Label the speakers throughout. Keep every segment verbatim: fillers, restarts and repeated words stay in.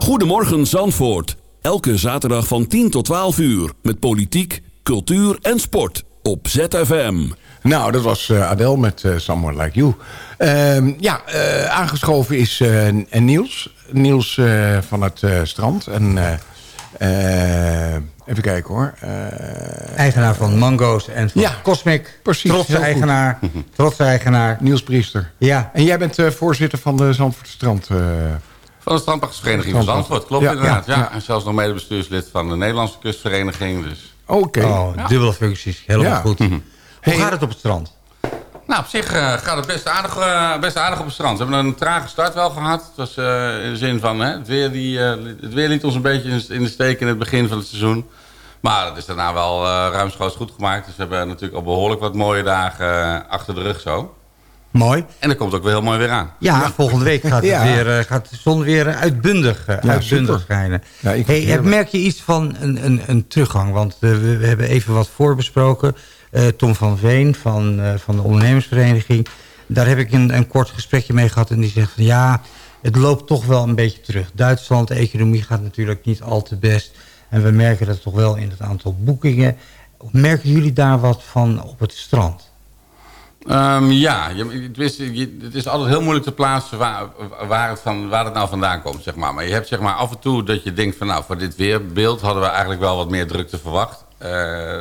Speaker 1: Goedemorgen Zandvoort. Elke zaterdag van tien tot twaalf uur. Met politiek, cultuur en sport. Op Z F M.
Speaker 2: Nou, dat was uh, Adele met uh, Someone Like You. Uh, ja, uh, aangeschoven is uh, Niels. Niels uh, van het uh, strand. En, uh, uh, even kijken hoor. Uh,
Speaker 3: eigenaar van Mango's en van
Speaker 2: ja,
Speaker 3: Cosmic.
Speaker 2: Precies.
Speaker 3: Trotse eigenaar. Trotse eigenaar.
Speaker 2: Niels Priester.
Speaker 3: Ja.
Speaker 2: En jij bent uh, voorzitter van de Zandvoort Strand... Uh,
Speaker 4: Van de strandpachtersvereniging van Zandvoort, klopt
Speaker 2: ja,
Speaker 4: inderdaad. Ja,
Speaker 2: ja.
Speaker 4: ja. En zelfs nog medebestuurslid van de Nederlandse kustvereniging. Dus.
Speaker 2: Oké. Okay.
Speaker 3: Oh, ja. Dubbele functies. Helemaal
Speaker 2: ja.
Speaker 3: goed.
Speaker 4: Mm-hmm.
Speaker 3: Hoe
Speaker 2: hey.
Speaker 3: gaat het op het strand?
Speaker 4: Nou, op zich uh, gaat het best aardig, uh, best aardig op het strand. We hebben een trage start wel gehad. Het was uh, in de zin van, hè, het, weer die, uh, het weer liet ons een beetje in de steek in het begin van het seizoen. Maar het is daarna wel uh, ruimschoots goed gemaakt. Dus we hebben natuurlijk al behoorlijk wat mooie dagen uh, achter de rug zo.
Speaker 3: Mooi.
Speaker 4: En dat komt ook weer heel mooi weer aan.
Speaker 3: Ja, ja. volgende week gaat, het ja. weer, uh, gaat de zon weer uitbundig, uh, ja, uitbundig schijnen. Ja, hey, heb, merk je iets van een, een, een teruggang? Want uh, we, we hebben even wat voorbesproken. Uh, Tom van Veen van, uh, van de ondernemersvereniging. Daar heb ik een, een kort gesprekje mee gehad. En die zegt van ja, het loopt toch wel een beetje terug. Duitsland, de economie gaat natuurlijk niet al te best. En we merken dat toch wel in het aantal boekingen. Merken jullie daar wat van op het strand?
Speaker 4: Um, ja, je, het, is, je, het is altijd heel moeilijk te plaatsen waar, waar, het van, waar het nou vandaan komt, zeg maar. Maar je hebt zeg maar af en toe dat je denkt van nou, voor dit weerbeeld hadden we eigenlijk wel wat meer drukte verwacht. Uh,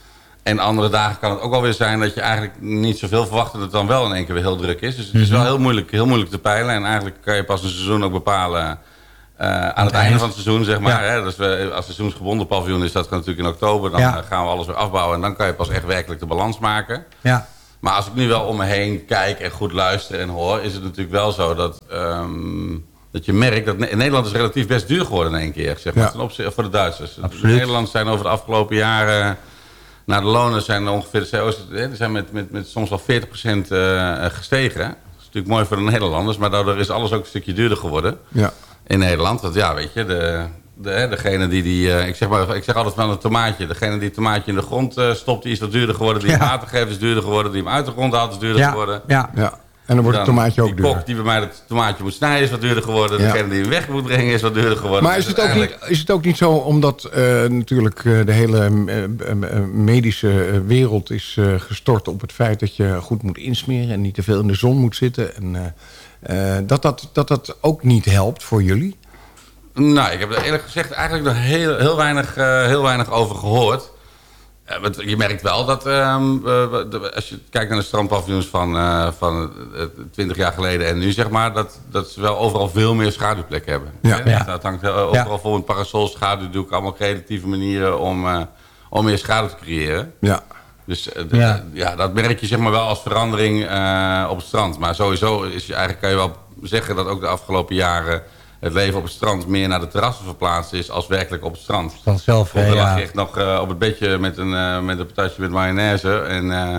Speaker 4: en andere dagen kan het ook wel weer zijn dat je eigenlijk niet zoveel verwacht en dat het dan wel in één keer weer heel druk is. Dus het is wel heel moeilijk, heel moeilijk te peilen. En eigenlijk kan je pas een seizoen ook bepalen uh, aan het, het einde van het seizoen, zeg maar. Ja. Hè? Dus we, als seizoensgebonden paviljoen is dat natuurlijk in oktober. Dan ja. gaan we alles weer afbouwen en dan kan je pas echt werkelijk de balans maken. Ja. Maar als ik nu wel om me heen kijk en goed luister en hoor, is het natuurlijk wel zo dat, um, dat je merkt dat Nederland is relatief best duur geworden in één keer, zeg maar, ja. ten opzichte voor de Duitsers. Absoluut. De Nederlanders zijn over de afgelopen jaren, nou de lonen zijn ongeveer, de C O's, die zijn met, met, met soms wel veertig procent uh, gestegen. Dat is natuurlijk mooi voor de Nederlanders, maar daardoor is alles ook een stukje duurder geworden ja. in Nederland. Want ja, weet je, de... De, degene die, die uh, ik, zeg maar, ik zeg altijd van een tomaatje. Degene die het tomaatje in de grond uh, stopt, die is wat duurder geworden. Die ja. hem water geeft is duurder geworden. Die hem uit de grond haalt is duurder
Speaker 3: ja.
Speaker 4: geworden.
Speaker 3: Ja.
Speaker 2: ja. En dan wordt het tomaatje ook
Speaker 4: die
Speaker 2: duurder.
Speaker 4: Die kok die bij mij het tomaatje moet snijden is wat duurder geworden.
Speaker 2: Ja.
Speaker 4: Degene die hem weg moet brengen is wat duurder geworden.
Speaker 2: Maar is het, ook niet, is het ook niet zo, omdat uh, natuurlijk uh, de hele uh, uh, medische uh, wereld is uh, gestort op het feit dat je goed moet insmeren en niet te veel in de zon moet zitten. En, uh, uh, dat, dat, dat dat ook niet helpt voor jullie?
Speaker 4: Nou, ik heb er eerlijk gezegd eigenlijk nog heel, heel, weinig, uh, heel weinig over gehoord. Uh, want je merkt wel dat um, uh, de, als je kijkt naar de strandpaviljoens van, uh, van uh, twintig jaar geleden en nu, zeg maar, dat, dat ze wel overal veel meer schaduwplekken hebben.
Speaker 2: Ja.
Speaker 4: Ja.
Speaker 3: Ja.
Speaker 4: Dat hangt overal ja. vol met parasol, schaduwdoek, allemaal creatieve manieren om, uh, om meer schaduw te creëren.
Speaker 2: Ja.
Speaker 4: Dus uh, ja. D- ja, dat merk je zeg maar wel als verandering uh, op het strand. Maar sowieso is je, eigenlijk kan je wel zeggen dat ook de afgelopen jaren het leven op het strand meer naar de terrassen verplaatst is als werkelijk op het strand.
Speaker 3: Dan zelf,
Speaker 4: Vroeger
Speaker 3: ja.
Speaker 4: lag je echt nog uh, op het bedje met een, uh, met een patatje met mayonaise. En, uh,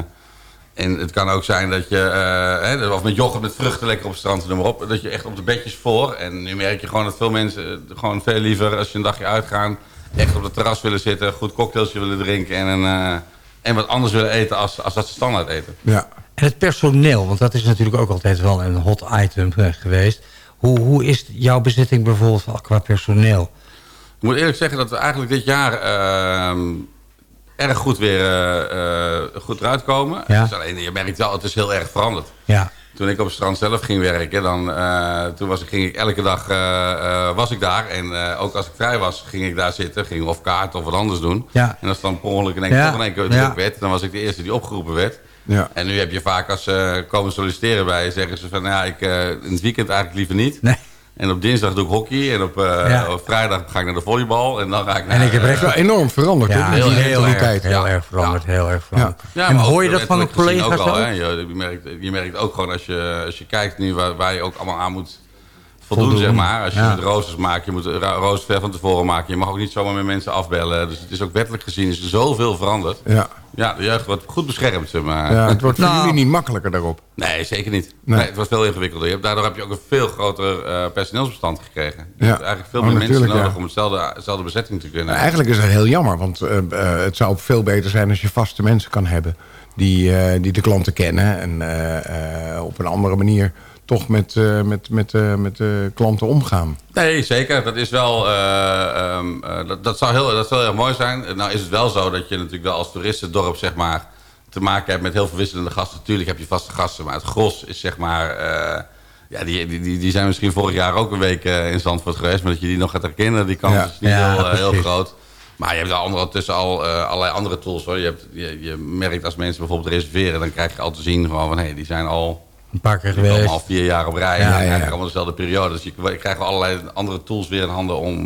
Speaker 4: en het kan ook zijn dat je, uh, hè, of met yoghurt met vruchten lekker op het strand, noem maar op, dat je echt op de bedjes voor. En nu merk je gewoon dat veel mensen uh, gewoon veel liever, als je een dagje uitgaan, echt op het terras willen zitten, goed cocktailsje willen drinken en, een, uh, en wat anders willen eten als, als dat ze standaard eten.
Speaker 2: Ja.
Speaker 3: En het personeel, want dat is natuurlijk ook altijd wel een hot item uh, geweest. Hoe, hoe is jouw bezetting bijvoorbeeld qua personeel?
Speaker 4: Ik moet eerlijk zeggen dat we eigenlijk dit jaar uh, erg goed weer uh, uh, goed eruit komen.
Speaker 3: Ja.
Speaker 4: Dus alleen, je merkt wel, het is heel erg veranderd.
Speaker 3: Ja.
Speaker 4: Toen ik op het strand zelf ging werken, dan, uh, toen was ik, ging ik elke dag uh, uh, was ik daar. En uh, ook als ik vrij was, ging ik daar zitten. Ging of kaart of wat anders doen.
Speaker 3: Ja.
Speaker 4: En als dan per ongeluk in één keer
Speaker 3: ja.
Speaker 4: toch in één keer druk
Speaker 3: ja.
Speaker 4: werd, dan was ik de eerste die opgeroepen werd.
Speaker 2: Ja.
Speaker 4: En nu heb je vaak als ze uh, komen solliciteren bij je, zeggen ze van ja, ik uh, in het weekend eigenlijk liever niet.
Speaker 3: Nee.
Speaker 4: En op dinsdag doe ik hockey en op, uh,
Speaker 3: ja.
Speaker 4: op vrijdag ga ik naar de volleybal en dan ga ik naar...
Speaker 3: En ik heb
Speaker 2: Het is wel enorm veranderd.
Speaker 3: Ja,
Speaker 2: heel,
Speaker 3: heel,
Speaker 2: heel,
Speaker 3: heel,
Speaker 2: erg,
Speaker 3: heel
Speaker 4: ja.
Speaker 3: erg veranderd.
Speaker 4: Ja.
Speaker 3: Heel erg veranderd.
Speaker 2: Ja.
Speaker 4: Ja,
Speaker 3: en
Speaker 4: maar
Speaker 3: hoor je
Speaker 4: ook,
Speaker 3: dat van een collega
Speaker 4: ook al,
Speaker 3: zo?
Speaker 4: hè? Je, je, merkt, je merkt ook gewoon als je, als je kijkt nu waar, waar je ook allemaal aan moet voldoen,
Speaker 3: Voldoen.
Speaker 4: zeg maar. Als je
Speaker 3: Ja.
Speaker 4: met roosters maakt, je moet een rooster ver van tevoren maken. Je mag ook niet zomaar met mensen afbellen. Dus het is ook wettelijk gezien is er zoveel veranderd.
Speaker 2: Ja.
Speaker 4: Ja, de jeugd wordt goed beschermd, zeg maar.
Speaker 2: Ja, het wordt voor
Speaker 3: Nou.
Speaker 2: jullie niet makkelijker daarop.
Speaker 4: Nee, zeker niet.
Speaker 2: Nee.
Speaker 4: Nee, het wordt veel ingewikkelder. Je hebt, daardoor heb je ook een veel groter uh, personeelsbestand gekregen. Je
Speaker 2: Ja.
Speaker 4: hebt eigenlijk veel
Speaker 2: Oh,
Speaker 4: meer mensen
Speaker 2: natuurlijk,
Speaker 4: nodig
Speaker 2: ja.
Speaker 4: om hetzelfde, hetzelfde bezetting te kunnen.
Speaker 2: Nou, eigenlijk is dat heel jammer, want uh, uh, het zou veel beter zijn als je vaste mensen kan hebben die, uh, die de klanten kennen en uh, uh, op een andere manier toch met, uh, met, met, uh, met uh, klanten omgaan.
Speaker 4: Nee, zeker. Dat is wel, uh, um, uh, dat, dat, zou heel, dat zou heel erg mooi zijn. Nou is het wel zo dat je natuurlijk wel als toeristendorp, zeg maar, te maken hebt met heel veel wisselende gasten. Natuurlijk heb je vaste gasten, maar het gros is, zeg maar, uh, ja, die, die, die zijn misschien vorig jaar ook een week uh, in Zandvoort geweest, maar dat je die nog gaat herkennen, die kans ja. is niet ja, heel, uh, heel groot. Maar je hebt al tussen al uh, allerlei andere tools, hoor. Je, hebt, je, je merkt als mensen bijvoorbeeld reserveren, dan krijg je al te zien gewoon van, hé, hey, die zijn al
Speaker 3: een paar keer geweest.
Speaker 4: Al vier jaar op rij. Ja, en dan krijg je allemaal dezelfde periode. Dus je, je krijgt allerlei andere tools weer in handen om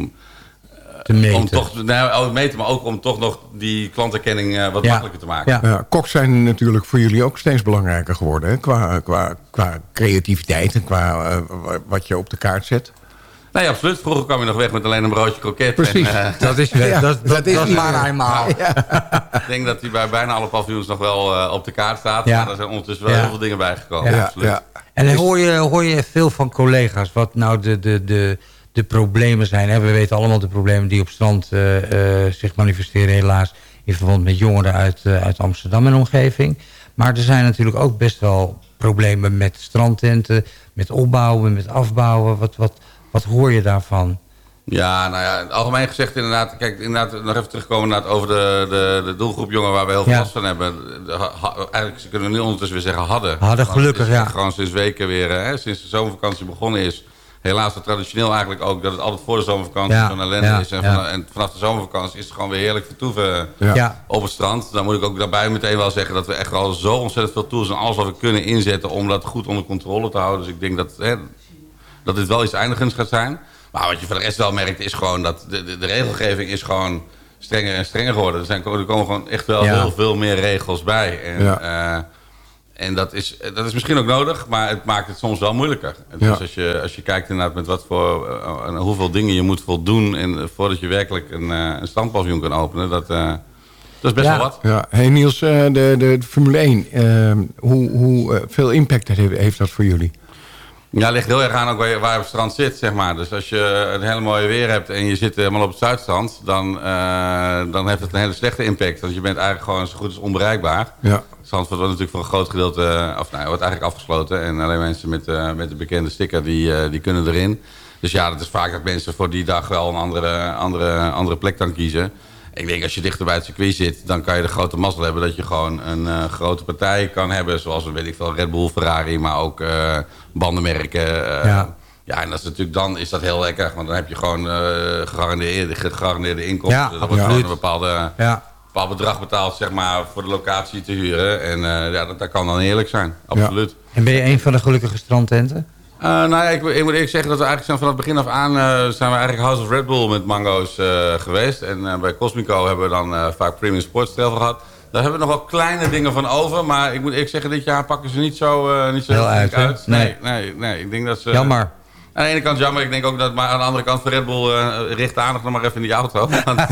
Speaker 4: uh,
Speaker 3: te meten.
Speaker 4: Om toch, nou, meten, maar ook om toch nog die klanterkenning uh, wat ja. makkelijker te maken.
Speaker 2: Ja. Ja, koks zijn natuurlijk voor jullie ook steeds belangrijker geworden. Hè? Qua, qua, qua creativiteit en qua uh, wat je op de kaart zet.
Speaker 4: Nee, absoluut. Vroeger kwam je nog weg met alleen een broodje kroket.
Speaker 3: Precies. En, uh, dat is, ja, dat, dat, dat is dat maar eenmaal. Ja.
Speaker 4: Ik denk dat hij bij bijna alle paviljoens nog wel uh, op de kaart staat. Ja. Maar er zijn ondertussen wel ja. heel veel dingen bijgekomen. Ja. Absoluut. Ja.
Speaker 3: En hoor je, hoor je veel van collega's wat nou de, de, de, de problemen zijn. Hè? We weten allemaal de problemen die op strand uh, uh, zich manifesteren helaas. In verband met jongeren uit, uh, uit Amsterdam en omgeving. Maar er zijn natuurlijk ook best wel problemen met strandtenten. Met opbouwen, met afbouwen. Wat... wat Wat hoor je daarvan?
Speaker 4: Ja, nou ja, algemeen gezegd inderdaad... Kijk, inderdaad, nog even terugkomen inderdaad over de, de, de doelgroep jongen waar we heel veel last ja. van hebben. De, ha, eigenlijk kunnen we nu ondertussen weer zeggen hadden.
Speaker 3: Hadden, gelukkig, ja.
Speaker 4: Gewoon sinds weken weer, hè, sinds de zomervakantie begonnen is. Helaas traditioneel eigenlijk ook dat het altijd voor de zomervakantie ja. zo'n ellende ja. is. En, ja. van, en vanaf de zomervakantie is het gewoon weer heerlijk vertoeven ja. op het strand. Dan moet ik ook daarbij meteen wel zeggen dat we echt wel zo ontzettend veel tools en alles wat we kunnen inzetten om dat goed onder controle te houden. Dus ik denk dat... Hè, dat dit wel iets eindigends gaat zijn. Maar wat je voor de rest wel merkt is gewoon dat de, de, de regelgeving is gewoon strenger en strenger geworden. Er, zijn, er komen gewoon echt wel ja. heel veel meer regels bij. En, ja. uh, en dat, is, dat is misschien ook nodig, maar het maakt het soms wel moeilijker. Dus ja. als, je, als je kijkt inderdaad met wat voor, uh, hoeveel dingen je moet voldoen en, uh, voordat je werkelijk een, uh, een strandpaviljoen kan openen, dat, uh, dat is best
Speaker 2: ja.
Speaker 4: wel wat.
Speaker 2: Ja. Hey Niels, uh, de, de, de Formule één, uh, hoe, hoe uh, veel impact heeft, heeft dat voor jullie?
Speaker 4: Ja, het ligt heel erg aan ook waar je, waar je op het strand zit, zeg maar. Dus als je een hele mooie weer hebt en je zit helemaal op het Zuidstrand, dan, uh, dan heeft het een hele slechte impact. Want je bent eigenlijk gewoon zo goed als onbereikbaar. Ja. Het strand wordt natuurlijk voor een groot gedeelte, of nou, wordt eigenlijk afgesloten. En alleen mensen met, uh, met de bekende sticker, die, uh, die kunnen erin. Dus ja, dat is vaak dat mensen voor die dag wel een andere, andere, andere plek dan kiezen. Ik denk als je dichter bij het circuit zit, dan kan je de grote mazzel hebben dat je gewoon een uh, grote partij kan hebben. Zoals, weet ik veel, Red Bull, Ferrari, maar ook uh, bandenmerken. Uh, ja. ja, en dat is natuurlijk, dan is dat heel lekker. Want dan heb je gewoon uh, gegarandeerde, gegarandeerde inkomsten. Ja, dat wordt ja. gewoon een bepaalde, ja. bepaald bedrag betaald, zeg maar, voor de locatie te huren. En uh, ja, dat, dat kan dan eerlijk zijn, absoluut. Ja.
Speaker 3: En ben je een van de gelukkige strandtenten?
Speaker 4: Uh, nou ja, ik, ik moet eerlijk zeggen dat we eigenlijk zijn vanaf het begin af aan uh, zijn we eigenlijk House of Red Bull met mango's uh, geweest. En uh, bij Cosmico hebben we dan uh, vaak premium sportstijl gehad. Daar hebben we nog wel kleine dingen van over. Maar ik moet eerlijk zeggen, dit jaar pakken ze niet zo, uh, niet zo
Speaker 3: heel uit. uit.
Speaker 4: Nee, nee, nee, nee. Ik denk dat ze...
Speaker 3: Jammer.
Speaker 4: Aan de ene kant jammer. Ik denk ook dat, maar aan de andere kant van Red Bull uh, richt de aandacht nog maar even in die auto.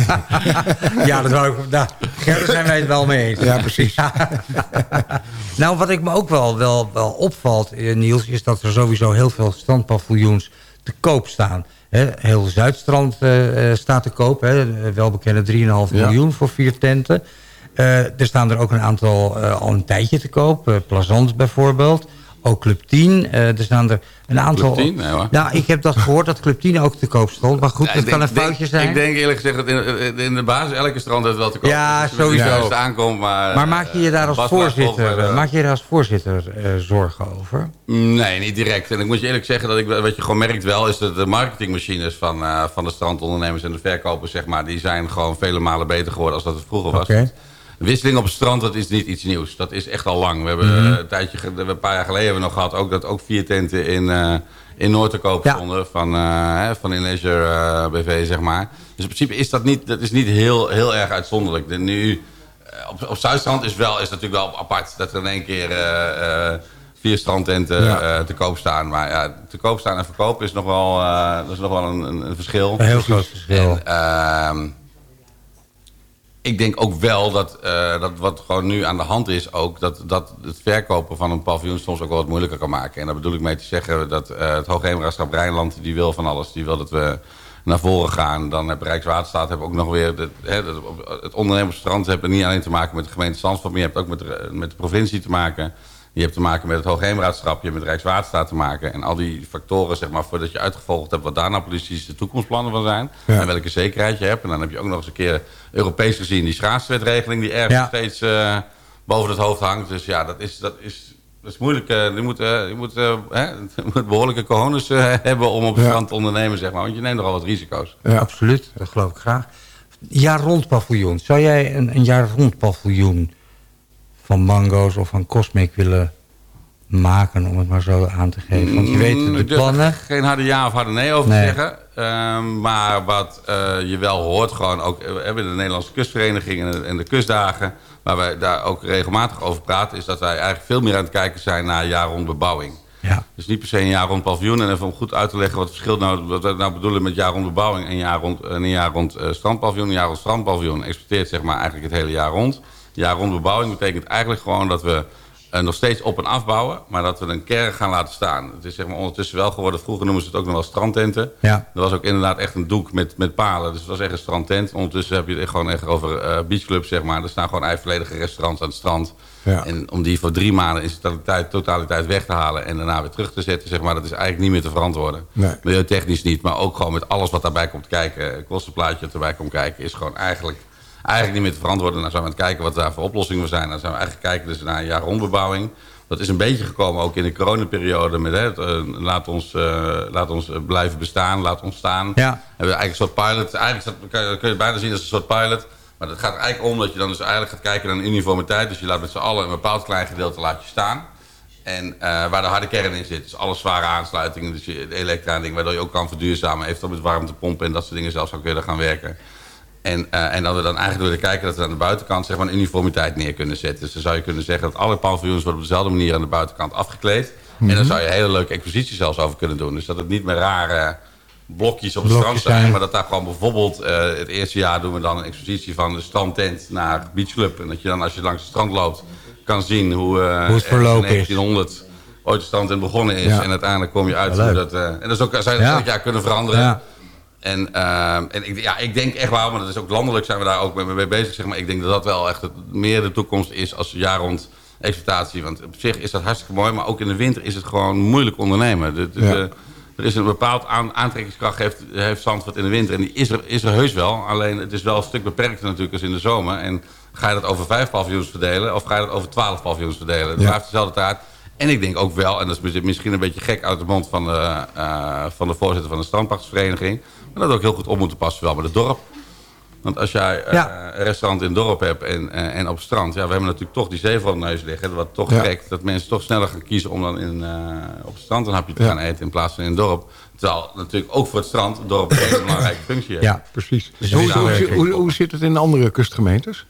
Speaker 3: Ja, dat wou ik... Daar zijn wij het wel mee eens.
Speaker 2: Ja, precies. Ja.
Speaker 3: Nou, wat ik me ook wel, wel, wel opvalt, Niels, is dat er sowieso heel veel strandpaviljoens te koop staan. He, heel Zuidstrand uh, staat te koop. He, welbekende drie komma vijf miljoen ja. voor vier tenten. Uh, er staan er ook een aantal uh, al een tijdje te koop. Uh, Plazant bijvoorbeeld. Ook Club tien. Uh, er staan er een aantal...
Speaker 4: Club tien? Nee, hoor.
Speaker 3: Nou, ik heb dat gehoord dat Club tien ook te koop stond. Maar goed, ja, dat denk, kan een foutje
Speaker 4: denk,
Speaker 3: zijn.
Speaker 4: Ik denk eerlijk gezegd dat in, in de basis elke strand het wel te koop.
Speaker 3: Ja, dus sowieso.
Speaker 4: Als het aankomt, maar,
Speaker 3: maar maak je je daar als
Speaker 4: Bas
Speaker 3: voorzitter,
Speaker 4: over, uh,
Speaker 3: maak je je daar als voorzitter uh, zorgen over?
Speaker 4: Nee, niet direct. En ik moet je eerlijk zeggen dat ik, wat je gewoon merkt wel, is dat de marketingmachines van, uh, van de strandondernemers en de verkopers, zeg maar, die zijn gewoon vele malen beter geworden als dat het vroeger was. Okay. Wisseling op het strand, dat is niet iets nieuws. Dat is echt al lang. We hebben mm-hmm. een tijdje, een paar jaar geleden hebben we nog gehad ook dat ook vier tenten in, uh, in Noord te koop stonden ja. van, uh, van In Leisure uh, B V, zeg maar. Dus in principe is dat niet, dat is niet heel, heel erg uitzonderlijk. De, nu, uh, op, op Zuidstrand is wel is natuurlijk wel apart dat er in één keer uh, uh, vier strandtenten ja. uh, te koop staan. Maar ja, te koop staan en verkopen is nog wel, uh, dat is nog wel een, een, een verschil.
Speaker 3: Een heel groot verschil.
Speaker 4: En, uh, ik denk ook wel dat, uh, dat wat gewoon nu aan de hand is ook, dat, dat het verkopen van een paviljoen soms ook wel wat moeilijker kan maken. En daar bedoel ik mee te zeggen dat uh, het Hoogheemraadschap Rijnland, die wil van alles. Die wil dat we naar voren gaan. Dan heb Rijkswaterstaat heb ook nog weer, de, hè, de, het ondernemersstrand heeft niet alleen te maken met de gemeente Zandvoort, maar je hebt ook met de, met de provincie te maken. Je Je hebt te maken met het Hoogheemraadschap, je hebt met Rijkswaterstaat te maken. En al die factoren, zeg maar, voordat je uitgevolgd hebt wat daar nou precies de toekomstplannen van zijn. Ja. En welke zekerheid je hebt. En dan heb je ook nog eens een keer Europees gezien die schaatswetregeling die ergens ja. steeds uh, boven het hoofd hangt. Dus ja, dat is, dat is, dat is moeilijk. Uh, je moet, uh, je moet, uh, hè, je moet behoorlijke cojones uh, hebben om op het strand ja. te ondernemen, zeg maar. Want je neemt nogal wat risico's.
Speaker 3: Ja, absoluut. Dat geloof ik graag. Jaar rond paviljoen. Zou jij een, een jaar rond paviljoen van Mango's of van Cosmic willen maken, om het maar zo aan te geven? Want je weet de plannen.
Speaker 4: Er geen harde ja of harde nee over nee. zeggen. Uh, maar wat uh, je wel hoort, gewoon ook, we hebben de Nederlandse kustvereniging en de, en de kustdagen, waar wij daar ook regelmatig over praten, is dat wij eigenlijk veel meer aan het kijken zijn naar jaar rond bebouwing. Ja. Dus niet per se een jaar rond paviljoen. En even om goed uit te leggen wat het verschil nou, wat we nou bedoelen met jaar rond bebouwing en een jaar rond, een jaar rond uh, strandpaviljoen. Een jaar rond strandpaviljoen exporteert zeg maar eigenlijk het hele jaar rond. Jaar rond bebouwing betekent eigenlijk gewoon dat we uh, nog steeds op en afbouwen, maar dat we een kern gaan laten staan. Het is zeg maar ondertussen wel geworden, vroeger noemen ze het ook nog wel strandtenten. Ja. Er was ook inderdaad echt een doek met, met palen, dus het was echt een strandtent. Ondertussen heb je het echt gewoon echt over uh, beachclubs, zeg maar. Er staan gewoon eigenlijk volledige restaurants aan het strand. Ja. En om die voor drie maanden in totaliteit, totaliteit weg te halen en daarna weer terug te zetten, zeg maar, dat is eigenlijk niet meer te verantwoorden. Nee. Milieutechnisch niet, maar ook gewoon met alles wat daarbij komt kijken, kostenplaatje dat erbij komt kijken, is gewoon eigenlijk, eigenlijk niet meer te verantwoorden. Dan zijn we aan het kijken wat daar voor oplossingen zijn. Dan zijn we eigenlijk kijken dus naar een jaar rondbebouwing. Dat is een beetje gekomen ook in de coronaperiode met hè, het, uh, laat ons, uh, laat ons blijven bestaan, laat ons staan. Ja. Hebben we eigenlijk een soort pilot. Eigenlijk dat, kun, je, kun je het bijna zien als een soort pilot. Maar het gaat eigenlijk om dat je dan dus eigenlijk gaat kijken naar een uniformiteit. Dus je laat met z'n allen een bepaald klein gedeelte laat je staan. En uh, waar de harde kern in zit. Dus alle zware aansluitingen, dus je, de elektra ding, waardoor je ook kan verduurzamen. Eventueel met warmtepompen en dat soort dingen zelfs zou kunnen gaan werken. En, uh, en dat we dan eigenlijk door te kijken dat we aan de buitenkant zeg maar een uniformiteit neer kunnen zetten. Dus dan zou je kunnen zeggen dat alle paviljoens worden op dezelfde manier aan de buitenkant afgekleed. Mm-hmm. En dan zou je een hele leuke expositie zelfs over kunnen doen. Dus dat het niet meer rare blokjes op het strand zijn, zijn, maar dat daar gewoon bijvoorbeeld uh, het eerste jaar doen we dan een expositie van de strandtent naar beachclub. En dat je dan als je langs het strand loopt kan zien hoe, uh,
Speaker 3: hoe het verlopen
Speaker 4: in negentienhonderd ooit de strandtent begonnen is. Ja. En uiteindelijk kom je uit hoe dat... Uh, en dat is ook, zou je ja. elk jaar kunnen veranderen. Ja. En, uh, en ik, ja, ik denk echt wel, maar dat is ook landelijk zijn we daar ook mee, mee bezig. Zeg maar. Ik denk dat dat wel echt het, meer de toekomst is als jaar rond exploitatie. Want op zich is dat hartstikke mooi, maar ook in de winter is het gewoon moeilijk ondernemen. De, de, ja. de, er is een bepaald aan, aantrekkingskracht heeft, heeft Zandvoort in de winter. En die is er, is er heus wel. Alleen het is wel een stuk beperkter natuurlijk als in de zomer. En ga je dat over vijf paviljoens verdelen of ga je dat over twaalf paviljoens verdelen? Het ja. blijft dezelfde taart. En ik denk ook wel, en dat is misschien een beetje gek uit de mond van de, uh, van de voorzitter van de strandpachtersvereniging, maar dat ook heel goed op moeten passen wel met het dorp. Want als jij uh, ja. een restaurant in het dorp hebt en, uh, en op het strand, ja, we hebben natuurlijk toch die zee voor de neus liggen, wat toch ja. trekt dat mensen toch sneller gaan kiezen om dan in, uh, op het strand een hapje te ja. gaan eten in plaats van in het dorp. Terwijl natuurlijk ook voor het strand het dorp een hele belangrijke functie heeft.
Speaker 2: Ja, precies. Dus hoe, hoe, hoe, hoe zit het in de andere kustgemeentes?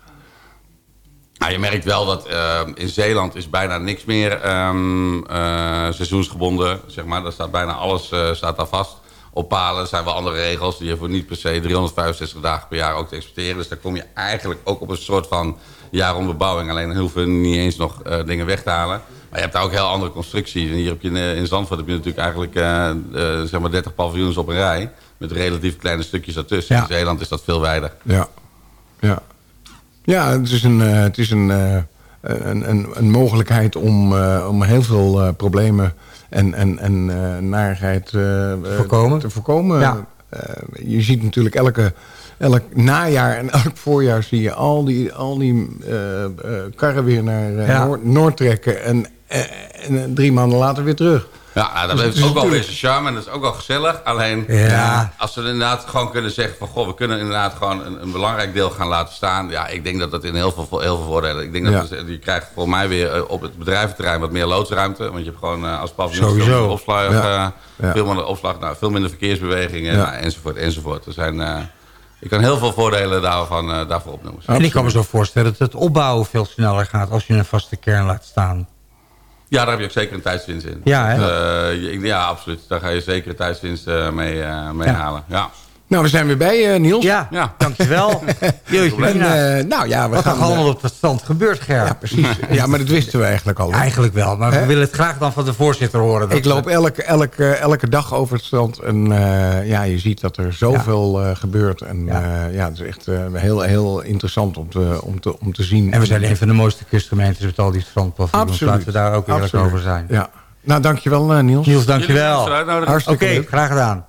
Speaker 4: Nou, je merkt wel dat uh, in Zeeland is bijna niks meer um, uh, seizoensgebonden. Zeg maar. Daar staat bijna alles uh, staat daar vast. Op palen zijn wel andere regels. Die hoeven niet per se driehonderdvijfenzestig dagen per jaar ook te exporteren. Dus daar kom je eigenlijk ook op een soort van jaar rond bebouwing. Alleen hoeven we niet eens nog uh, dingen weg te halen. Maar je hebt daar ook heel andere constructies. En hier heb je in, in Zandvoort heb je natuurlijk eigenlijk uh, uh, zeg maar dertig paviljoens op een rij. Met relatief kleine stukjes ertussen. Ja. In Zeeland is dat veel wijder.
Speaker 2: Ja, ja. Ja, het is een, uh, het is een, uh, een, een, een mogelijkheid om, uh, om heel veel uh, problemen en, en, en uh, narigheid uh,
Speaker 3: voorkomen.
Speaker 2: te voorkomen. Ja. Uh, je ziet natuurlijk elke, elk najaar en elk voorjaar zie je al die, al die uh, uh, karren weer naar uh, ja. Noord, Noord trekken en, en, en drie maanden later weer terug.
Speaker 4: Ja, nou, dat dus heeft ook wel weer zijn charme en dat is ook wel gezellig. Alleen ja. als we inderdaad gewoon kunnen zeggen van goh, we kunnen inderdaad gewoon een, een belangrijk deel gaan laten staan. Ja, ik denk dat dat in heel veel, heel veel voordelen. Ik denk ja. dat je krijgt voor mij weer op het bedrijventerrein wat meer loodsruimte. Want je hebt gewoon uh, als paviljoen veel minder opslag, ja. uh, ja. veel minder opslag, nou, veel minder verkeersbewegingen ja. nou, enzovoort enzovoort. Er zijn, uh, ik kan heel veel voordelen daarvan, uh, daarvoor opnoemen.
Speaker 3: En ik kan me zo voorstellen dat het opbouwen veel sneller gaat als je een vaste kern laat staan.
Speaker 4: Ja, daar heb je ook zeker een tijdswinst in.
Speaker 3: Ja, hè?
Speaker 4: Uh, ja, absoluut. Daar ga je zeker een tijdswinst uh, mee, uh, mee ja. halen. Ja.
Speaker 2: Nou, we zijn weer bij, uh, Niels.
Speaker 3: Ja, ja. Dankjewel. Jeetje,
Speaker 2: en, uh, nou ja, we
Speaker 3: Wat
Speaker 2: gaan...
Speaker 3: er allemaal op het strand gebeurt, Ger.
Speaker 2: Ja, precies. Ja, maar dat wisten we eigenlijk al.
Speaker 3: Ja, eigenlijk wel, maar He? we willen het graag dan van de voorzitter horen. Dat
Speaker 2: Ik loop elke, elke, elke dag over het strand en uh, ja, je ziet dat er zoveel ja. uh, gebeurt. En ja. Uh, ja, het is echt uh, heel, heel interessant om te, om, te, om te zien.
Speaker 3: En we zijn een van de mooiste kustgemeentes met al die strandpaviljoens. Laten we daar ook eerlijk over zijn.
Speaker 2: Ja. Nou, dankjewel uh, Niels.
Speaker 3: Niels, dankjewel.
Speaker 2: Hartstikke
Speaker 3: Oké,
Speaker 2: leuk.
Speaker 3: graag gedaan.